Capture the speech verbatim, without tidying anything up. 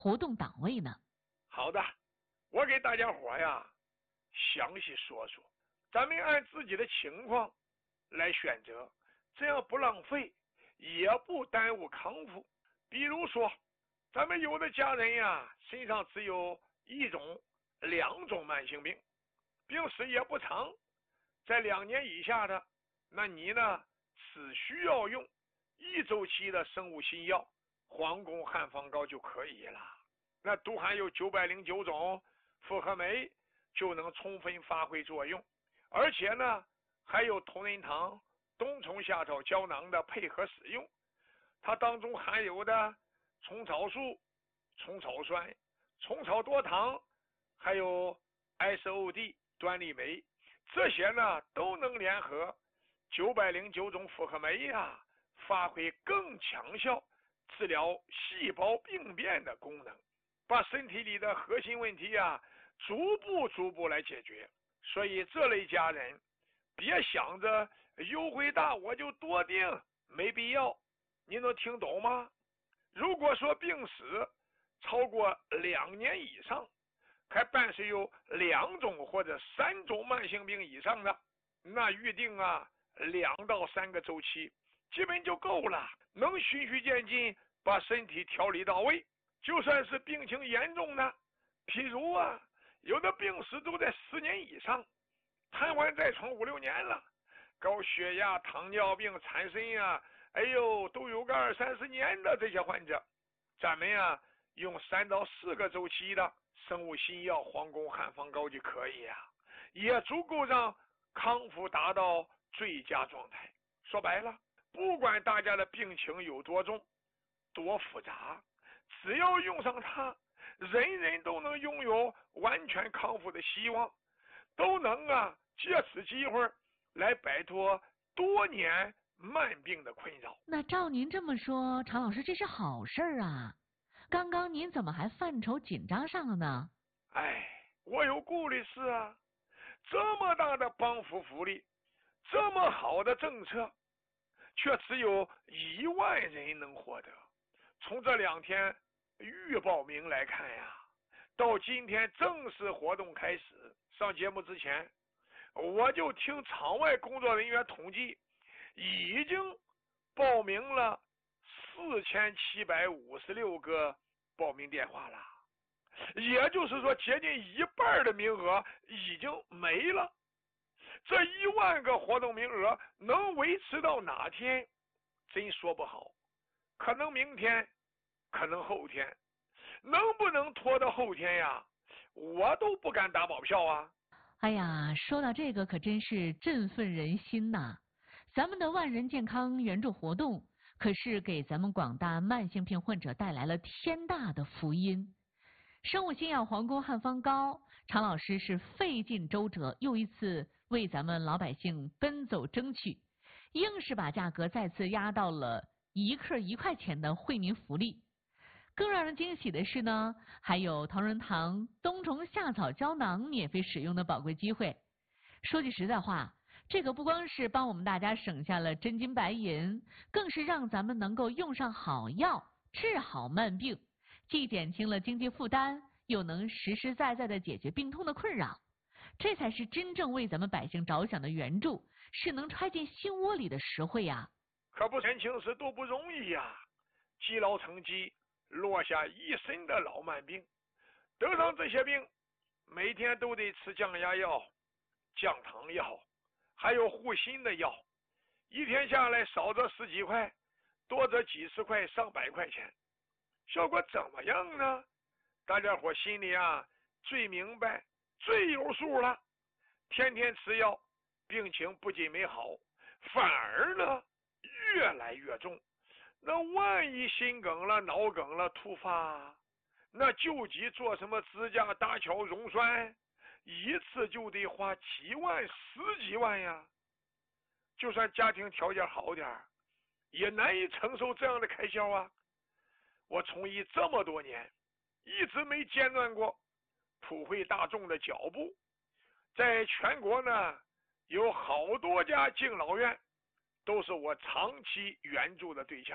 活动档位呢？ 好的，我给大家伙呀详细说说，咱们按自己的情况来选择，这样不浪费，也不耽误康复。比如说，咱们有的家人呀，身上只有一种、两种慢性病，病史也不长，在两年以下的，那你呢只需要用一周期的生物新药黄宫汉方膏就可以了。那都含有九百零九种复合酶，就能充分发挥作用，而且呢还有同仁堂冬虫夏草胶囊的配合使用，它当中含有的虫草素、虫草酸、虫草多糖，还有 S O D 端粒酶，这些呢都能联合九百零九种复合酶呀，发挥更强效治疗细胞病变的功能，把身体里的核心问题呀逐步逐步来解决。所以这类家人别想着优惠大我就多订，没必要。你能听懂吗？如果说病史超过两年以上，还伴随有两种或者三种慢性病以上的，那预定啊两到三个周期基本就够了，能循序渐进把身体调理到位。就算是病情严重的，譬如啊有的病史都在十年以上，瘫痪在床五六年了，高血压、糖尿病、产肾呀，哎呦都有个二三十年的这些患者，咱们呀用三到四个周期的生物新药黄宫汉方膏就可以呀、啊，也足够让康复达到最佳状态。说白了，不管大家的病情有多重多复杂，只要用上它，人人都能拥有完全康复的希望，都能啊借此机会来摆脱多年慢病的困扰。 那照您这么说，常老师这是好事啊，刚刚您怎么还犯愁紧张上了呢？ 哎，我有顾虑是啊，这么大的帮扶福利，这么好的政策，却只有一万人能获得。从这两天预报名来看呀，到今天正式活动开始，上节目之前我就听场外工作人员统计，已经报名了四千七百五十六个报名电话了，也就是说接近一半的名额已经没了。这一万个活动名额能维持到哪天真说不好，可能明天，可能后天，能不能拖到后天呀，我都不敢打保票啊。 哎呀，说到这个可真是振奋人心呐！咱们的万人健康援助活动可是给咱们广大慢性病患者带来了天大的福音。生物新药黄宫汉方膏，常老师是费尽周折，又一次为咱们老百姓奔走争取，硬是把价格再次压到了一克一块钱的惠民福利。更让人惊喜的是呢，还有同仁堂冬虫夏草胶囊免费使用的宝贵机会。说句实在话，这个不光是帮我们大家省下了真金白银，更是让咱们能够用上好药，治好慢病，既减轻了经济负担，又能实实在在的解决病痛的困扰。这才是真正为咱们百姓着想的援助，是能揣进心窝里的实惠呀！ 可不年轻时都不容易呀，积劳成疾，落下一身的老慢病，得上这些病，每天都得吃降压药、降糖药，还有护心的药，一天下来少则十几块，多则几十块、上百块钱，效果怎么样呢？大家伙心里啊最明白、最有数了。天天吃药，病情不仅没好，反而呢越来越重。那万一心梗了、脑梗了突发，那救急做什么支架、搭桥、溶栓，一次就得花几万、十几万呀。就算家庭条件好点，也难以承受这样的开销啊。我从医这么多年，一直没间断过普惠大众的脚步。在全国呢，有好多家敬老院都是我长期援助的对象。